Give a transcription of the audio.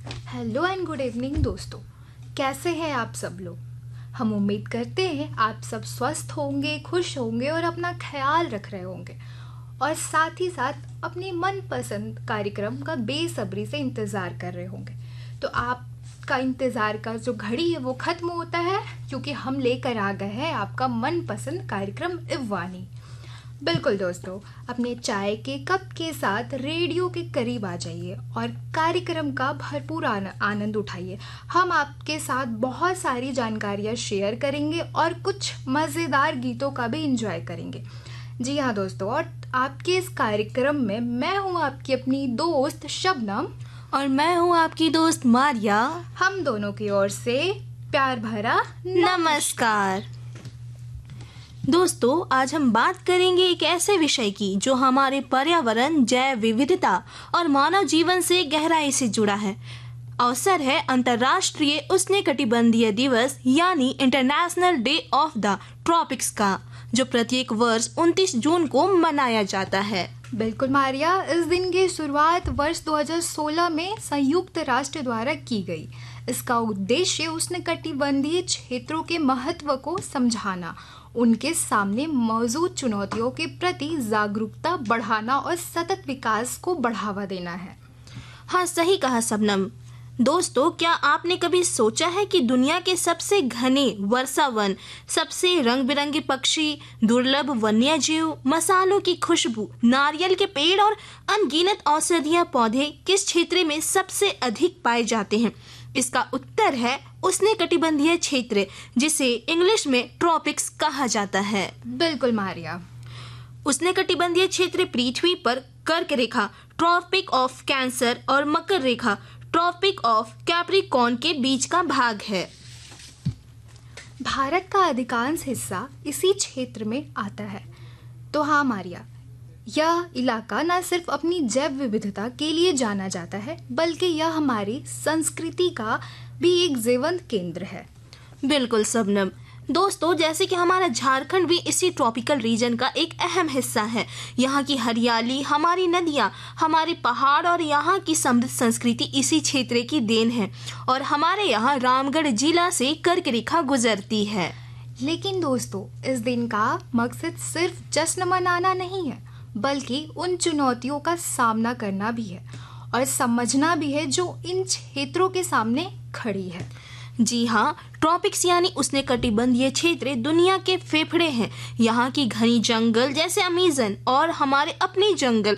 Hello and good evening दोस्तों, कैसे हैं आप सब लोग। हम उम्मीद करते हैं आप सब स्वस्थ होंगे, खुश होंगे और अपना ख्याल रख रहे होंगे और साथ ही साथ अपने मनपसंद कार्यक्रम का बेसब्री से इंतज़ार कर रहे होंगे। तो आपका इंतज़ार का जो घड़ी है वो ख़त्म होता है, क्योंकि हम लेकर आ गए हैं आपका मनपसंद कार्यक्रम इव्वानी। बिल्कुल दोस्तों, अपने चाय के कप के साथ रेडियो के करीब आ जाइए और कार्यक्रम का भरपूर आनंद उठाइए। हम आपके साथ बहुत सारी जानकारियाँ शेयर करेंगे और कुछ मज़ेदार गीतों का भी एंजॉय करेंगे। जी हाँ दोस्तों, और आपके इस कार्यक्रम में मैं हूँ आपकी अपनी दोस्त शबनम और मैं हूँ आपकी दोस्त मारिया। हम दोनों की ओर से प्यार भरा नमस्कार। दोस्तों, आज हम बात करेंगे एक ऐसे विषय की जो हमारे पर्यावरण, जैव विविधता और मानव जीवन से गहराई से जुड़ा है। अवसर है अंतर्राष्ट्रीय उष्णकटिबंधीय दिवस यानी international day of the tropics का, जो प्रत्येक वर्ष 29 जून को मनाया जाता है। बिल्कुल मारिया, इस दिन की शुरुआत वर्ष 2016 में संयुक्त राष्ट्र द्वारा की गई। इसका उद्देश्य उष्णकटिबंधीय क्षेत्रों के महत्व को समझाना, उनके सामने मौजूद चुनौतियों के प्रति जागरूकता बढ़ाना और सतत विकास को बढ़ावा देना है। हाँ, सही कहा शबनम। दोस्तों, क्या आपने कभी सोचा है कि दुनिया के सबसे घने वर्षावन, सबसे रंग बिरंगे पक्षी, दुर्लभ वन्य जीव, मसालों की खुशबू, नारियल के पेड़ और अनगिनत औषधीय पौधे किस क्षेत्र में सबसे अधिक पाए जाते हैं? इसका उत्तर है उष्णकटिबंधीय क्षेत्र, जिसे इंग्लिश में ट्रॉपिक्स कहा जाता है। बिल्कुल मारिया, उष्णकटिबंधीय क्षेत्र पृथ्वी पर कर्क रेखा ट्रॉपिक ऑफ कैंसर और मकर रेखा ट्रॉपिक ऑफ कैप्रिकॉर्न के बीच का भाग है। भारत का अधिकांश हिस्सा इसी क्षेत्र में आता है। तो हाँ मारिया, यह इलाका न सिर्फ अपनी जैव विविधता के लिए जाना जाता है, बल्कि यह हमारी संस्कृति का भी एक जीवंत केंद्र है। बिल्कुल शबनम। दोस्तों, जैसे कि हमारा झारखंड भी इसी ट्रॉपिकल रीजन का एक अहम हिस्सा है। यहाँ की हरियाली, हमारी नदियाँ, हमारे पहाड़ और यहाँ की समृद्ध संस्कृति इसी क्षेत्र की देन है। और हमारे यहाँ रामगढ़ जिला से कर्क रेखा गुजरती है। लेकिन दोस्तों, इस दिन का मकसद सिर्फ जश्न मनाना नहीं है, बल्कि उन चुनौतियों का सामना करना भी है और समझना भी है जो इन क्षेत्रों के सामने खड़ी है। जी हाँ, ट्रॉपिक्स यानी उष्णकटिबंधीय क्षेत्र दुनिया के फेफड़े हैं। यहाँ की घनी जंगल जैसे अमेज़न और हमारे अपने जंगल